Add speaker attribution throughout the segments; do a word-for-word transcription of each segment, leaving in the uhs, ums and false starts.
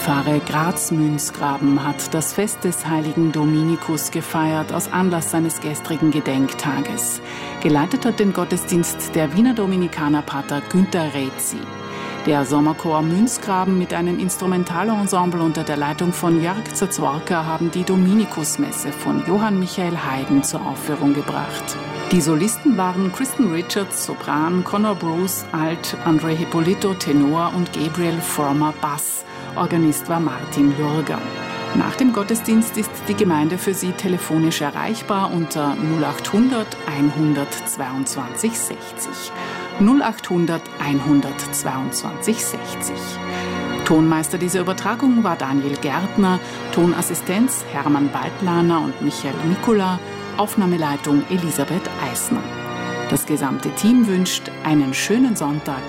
Speaker 1: Pfarre Graz-Münzgraben hat das Fest des heiligen Dominikus gefeiert aus Anlass seines gestrigen Gedenktages. Geleitet hat den Gottesdienst der Wiener Dominikanerpater Günter Rezi. Der Sommerchor Münzgraben mit einem Instrumentalensemble unter der Leitung von Jörg Zazworka haben die Dominikusmesse von Johann Michael Haydn zur Aufführung gebracht. Die Solisten waren Kristen Richards, Sopran, Conor Bruce, Alt, André Hippolito, Tenor und Gabriel Frommer, Bass. Organist war Martin Jurger. Nach dem Gottesdienst ist die Gemeinde für Sie telefonisch erreichbar unter null achthundert hundertzweiundzwanzig sechzig. null achthundert hundertzweiundzwanzig sechzig. Tonmeister dieser Übertragung war Daniel Gärtner, Tonassistenz Hermann Baldlaner und Michael Mikula, Aufnahmeleitung Elisabeth Eisner. Das gesamte Team wünscht einen schönen Sonntag.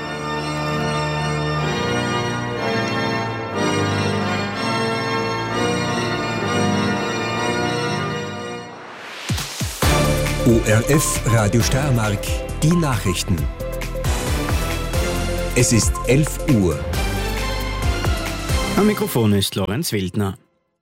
Speaker 2: O R F Radio Steiermark, die Nachrichten. Es ist elf Uhr.
Speaker 3: Am Mikrofon ist Lorenz Wildner.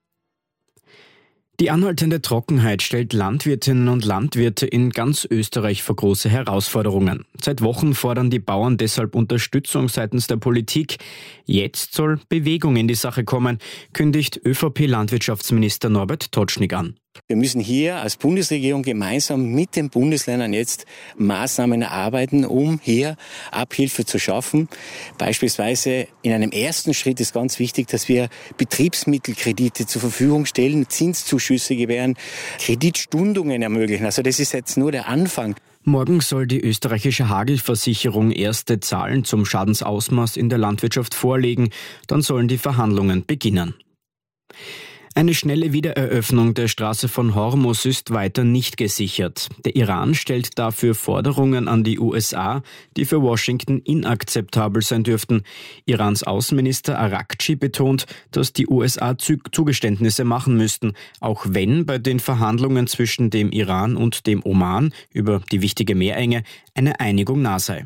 Speaker 3: Die anhaltende Trockenheit stellt Landwirtinnen und Landwirte in ganz Österreich vor große Herausforderungen. Seit Wochen fordern die Bauern deshalb Unterstützung seitens der Politik. Jetzt soll Bewegung in die Sache kommen, kündigt ÖVP-Landwirtschaftsminister Norbert Totschnig an.
Speaker 4: Wir müssen hier als Bundesregierung gemeinsam mit den Bundesländern jetzt Maßnahmen erarbeiten, um hier Abhilfe zu schaffen. Beispielsweise in einem ersten Schritt ist ganz wichtig, dass wir Betriebsmittelkredite zur Verfügung stellen, Zinszuschüsse gewähren, Kreditstundungen ermöglichen. Also das ist jetzt nur der Anfang.
Speaker 3: Morgen soll die österreichische Hagelversicherung erste Zahlen zum Schadensausmaß in der Landwirtschaft vorlegen. Dann sollen die Verhandlungen beginnen. Eine schnelle Wiedereröffnung der Straße von Hormuz ist weiter nicht gesichert. Der Iran stellt dafür Forderungen an die U S A, die für Washington inakzeptabel sein dürften. Irans Außenminister Arakci betont, dass die U S A Zugeständnisse machen müssten, auch wenn bei den Verhandlungen zwischen dem Iran und dem Oman über die wichtige Meerenge eine Einigung nah sei.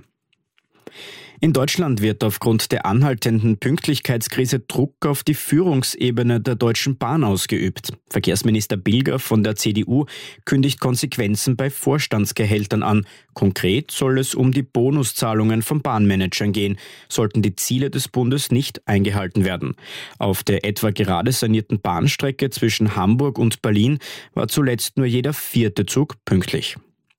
Speaker 3: In Deutschland wird aufgrund der anhaltenden Pünktlichkeitskrise Druck auf die Führungsebene der Deutschen Bahn ausgeübt. Verkehrsminister Bilger von der C D U kündigt Konsequenzen bei Vorstandsgehältern an. Konkret soll es um die Bonuszahlungen von Bahnmanagern gehen, sollten die Ziele des Bundes nicht eingehalten werden. Auf der etwa gerade sanierten Bahnstrecke zwischen Hamburg und Berlin war zuletzt nur jeder vierte Zug pünktlich.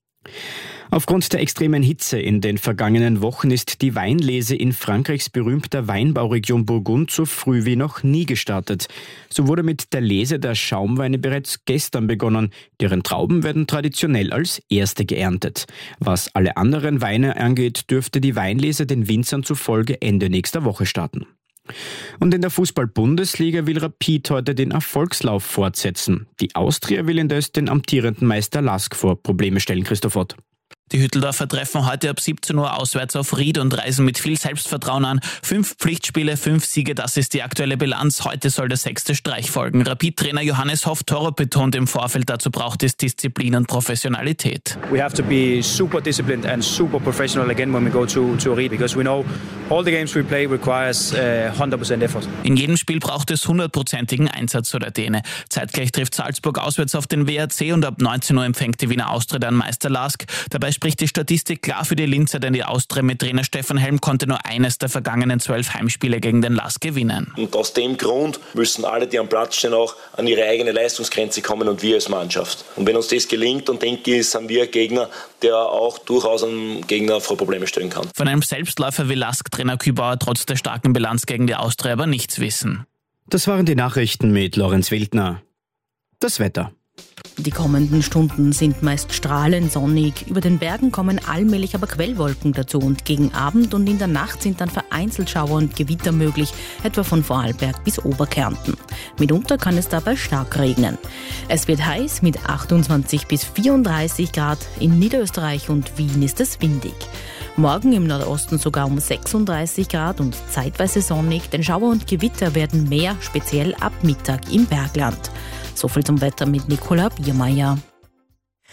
Speaker 3: Aufgrund der extremen Hitze in den vergangenen Wochen ist die Weinlese in Frankreichs berühmter Weinbauregion Burgund so früh wie noch nie gestartet. So wurde mit der Lese der Schaumweine bereits gestern begonnen. Deren Trauben werden traditionell als erste geerntet. Was alle anderen Weine angeht, dürfte die Weinlese den Winzern zufolge Ende nächster Woche starten. Und in der Fußball-Bundesliga will Rapid heute den Erfolgslauf fortsetzen. Die Austria will indes den amtierenden Meister Lask vor Probleme stellen, Christoph Ott.
Speaker 5: Die Hütteldorfer treffen heute ab siebzehn Uhr auswärts auf Ried und reisen mit viel Selbstvertrauen an. Fünf Pflichtspiele, fünf Siege, das ist die aktuelle Bilanz. Heute soll der sechste Streich folgen. Rapid-Trainer Johannes Hoff-Torop betont im Vorfeld, dazu braucht es Disziplin und Professionalität.
Speaker 6: We have to be super disciplined and super professional again when we go to, to Ried, because we know all the games we play requires uh, one hundred percent effort.
Speaker 5: In jedem Spiel braucht es hundertprozentigen Einsatz, so der Däne. Zeitgleich trifft Salzburg auswärts auf den W R C und ab neunzehn Uhr empfängt die Wiener Austria dann Meister Lask. Dabei spricht die Statistik klar für die Linzer, denn die Austria mit Trainer Stefan Helm konnte nur eines der vergangenen zwölf Heimspiele gegen den Lask gewinnen.
Speaker 7: Und aus dem Grund müssen alle, die am Platz stehen, auch an ihre eigene Leistungsgrenze kommen und wir als Mannschaft. Und wenn uns das gelingt, dann denke ich, sind wir ein Gegner, der auch durchaus einen Gegner vor Probleme stellen kann.
Speaker 5: Von einem Selbstläufer wie Lask-Trainer Kübauer trotz der starken Bilanz gegen die Austria aber nichts wissen.
Speaker 3: Das waren die Nachrichten mit Lorenz Wildner. Das Wetter.
Speaker 8: Die kommenden Stunden sind meist strahlend sonnig. Über den Bergen kommen allmählich aber Quellwolken dazu und gegen Abend und in der Nacht sind dann vereinzelt Schauer und Gewitter möglich, etwa von Vorarlberg bis Oberkärnten. Mitunter kann es dabei stark regnen. Es wird heiß mit achtundzwanzig bis vierunddreißig Grad. In Niederösterreich und Wien ist es windig. Morgen im Nordosten sogar um sechsunddreißig Grad und zeitweise sonnig, denn Schauer und Gewitter werden mehr, speziell ab Mittag im Bergland. So viel zum Wetter mit Nicola Biermeier.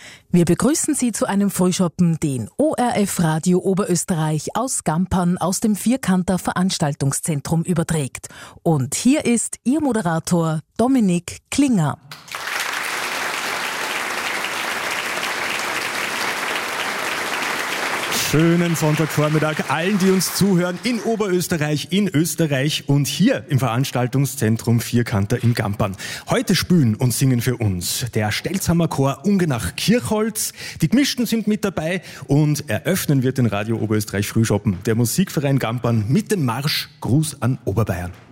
Speaker 9: Wir begrüßen Sie zu einem Frühschoppen, den O R F Radio Oberösterreich aus Gampern aus dem Vierkanter Veranstaltungszentrum überträgt. Und hier ist Ihr Moderator Dominik Klinger.
Speaker 10: Schönen Sonntagvormittag allen, die uns zuhören in Oberösterreich, in Österreich und hier im Veranstaltungszentrum Vierkanter in Gampern. Heute spielen und singen für uns der Stelzhammer Chor Ungenach-Kirchholz. Die Gemischten sind mit dabei und eröffnen wird den Radio Oberösterreich Frühschoppen der Musikverein Gampern mit dem Marsch Gruß an Oberbayern.